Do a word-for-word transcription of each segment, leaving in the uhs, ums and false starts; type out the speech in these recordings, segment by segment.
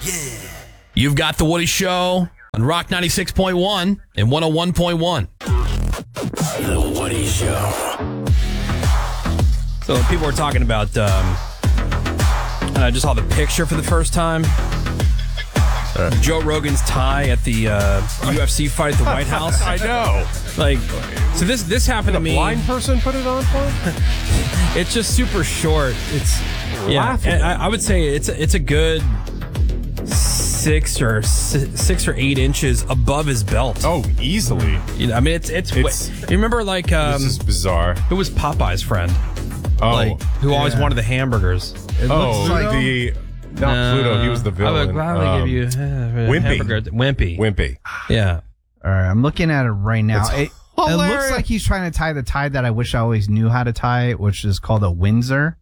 Yeah. You've got The Woody Show on Rock ninety-six point one and one oh one point one. The Woody Show. So people were talking about, um, I just saw the picture for the first time. Uh, Joe Rogan's tie at the uh, U F C fight at the White House. I know. Like, so this this happened Did to me. A blind person put it on for him? It's just super short. It's yeah. And I, I would say it's a, it's a good six or six or eight inches above his belt. Oh, easily. You know, I mean, it's it's. It's- you remember like um, This is bizarre. who was Popeye's friend? Oh, Like who always yeah. wanted the hamburgers? oh, like- the not No. Pluto. He was the villain. I would gladly Um, give you uh, Wimpy. hamburger. Wimpy. Wimpy. Yeah. All right, I'm looking at it right now. It's It, it hilarious. looks like he's trying to tie the tie that I wish I always knew how to tie, which is called a Windsor.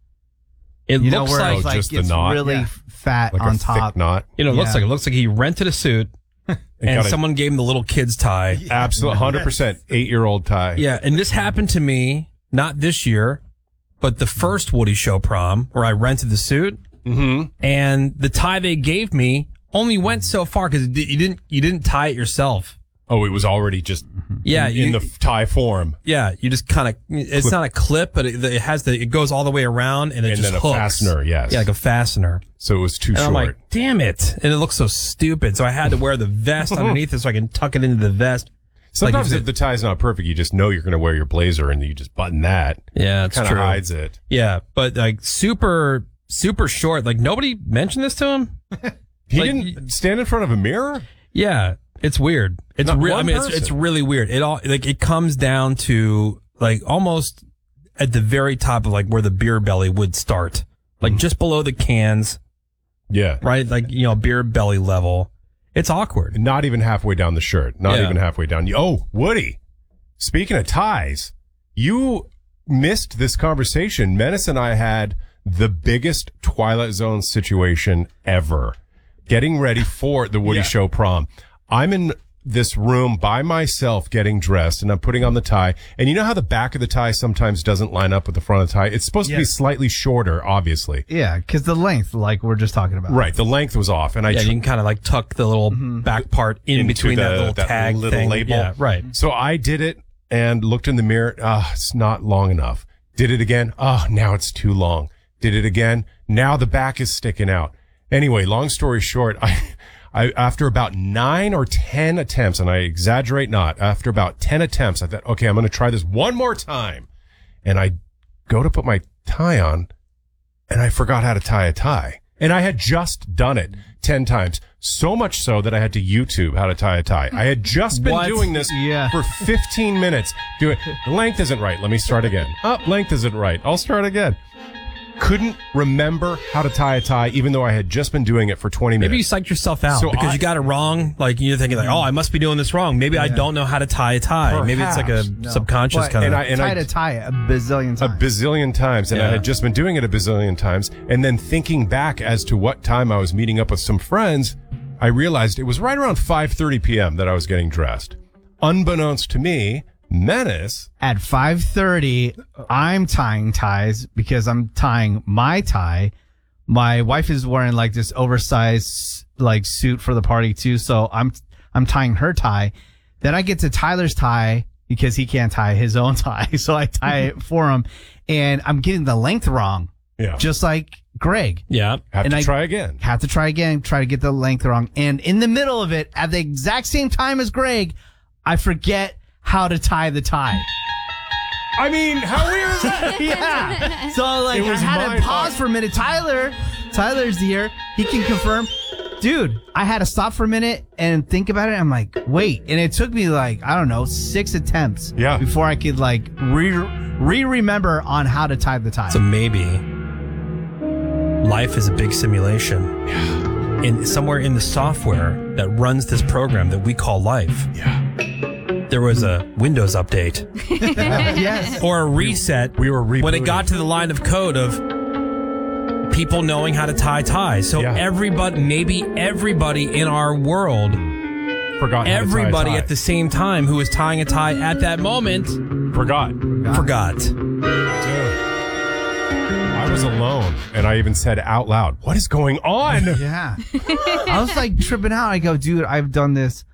It You know looks where like it's like just the it's knot? really Yeah. fat Like on a top. thick knot. you know. It looks Yeah. like it looks like he rented a suit and got a- someone gave him the little kid's tie. Absolutely, hundred percent eight-year-old tie. Yeah, and this happened to me not this year, but the first Woody Show prom where I rented the suit. Mm-hmm. And the tie they gave me only went so far because you didn't you didn't tie it yourself. Oh, it was already just Yeah, in, you, in the tie form, yeah. You just kind of it's not a clip, but it, it has the it goes all the way around and it and just then a hooks. fastener. Yes. Yeah, like a fastener. so it was too And short. I'm like, damn it! And it looks so stupid. So I had to wear the vest underneath it so I can tuck it into the vest. Sometimes like, if the tie's not perfect, you just know you're going to wear your blazer, and you just button that. Yeah, it's Kind of true. hides it. Yeah, but like super super short. Like nobody mentioned this to him. He Like, didn't stand in front of a mirror. Yeah, it's weird. It's Not real. I one mean, it's, person. it's really weird. It all like it comes down to like almost at the very top of like where the beer belly would start, like Mm-hmm. just below the cans, Yeah. right? Like you know, beer belly level. It's awkward. Not even halfway down the shirt. Not Yeah. even halfway down. Oh, Woody. Speaking of ties, you missed this conversation. Menace and I had the biggest Twilight Zone situation ever. Getting ready for the Woody Yeah. Show prom. I'm in this room by myself getting dressed, and I'm putting on the tie. And you know how the back of the tie sometimes doesn't line up with the front of the tie? It's supposed to be Yes. slightly shorter, obviously. Yeah, because the length, like we're just talking about. Right. The length was off. And I Yeah, tr- you can kind of like tuck the little back part in Into between the- that little that tag little thing. label. Yeah, right. So I did it and looked in the mirror. Ah, it's not long enough. Did it again. Oh, now it's too long. Did it again. Now the back is sticking out. Anyway, long story short, I, I, after about nine or ten attempts, and I exaggerate not, after about ten attempts, I thought, okay, I'm going to try this one more time. And I go to put my tie on and I forgot how to tie a tie. And I had just done it ten times. So much so that I had to YouTube how to tie a tie. I had just been What? doing this Yeah. for fifteen minutes. Do it. The length isn't right. Let me start again. Up, length isn't right. I'll start again. Couldn't remember how to tie a tie, even though I had just been doing it for twenty Maybe you minutes. psyched yourself out So because I- you got it wrong. Like you're thinking like, oh, I must be doing this wrong. Maybe I don't know how to tie a tie. Maybe it's like a Perhaps. No. subconscious But- kind and of. I and Try I to tie it a bazillion a times. bazillion times, and I Yeah. had just been doing it a bazillion times. And then thinking back as to what time I was meeting up with some friends, I realized it was right around five thirty p.m. that I was getting dressed. Unbeknownst to me, Menace. At five thirty, I'm tying ties because I'm tying my tie. My wife is wearing like this oversized like suit for the party too, so I'm I'm tying her tie. Then I get to Tyler's tie because he can't tie his own tie, so I tie it for him, and I'm getting the length wrong, Yeah. just like Greg. yeah. Have and to I- try again. Have to try again, try to get the length wrong, and in the middle of it, at the exact same time as Greg, I forget how to tie the tie. I mean, how weird is that? Yeah. So like It I was had my to pause fault. for a minute. Tyler, Tyler's here. He can confirm. Dude, I had to stop for a minute and think about it. I'm like, wait. And it took me like, I don't know, six attempts Yeah. before I could like re re remember on how to tie the tie. So maybe life is a big simulation. Yeah. In somewhere in the software that runs this program that we call life. Yeah. There was a Windows update Yes. or a reset. We were when it rebooting. got to the line of code of people knowing how to tie ties. So Yeah. everybody, maybe everybody in our world, Forgot. how to tie a everybody tie. at the same time who was tying a tie at that moment Forgot. forgot. Dude. I was was alone, and I even said out loud, "What is going on?" Yeah. I was like tripping out. I go, dude, I've done this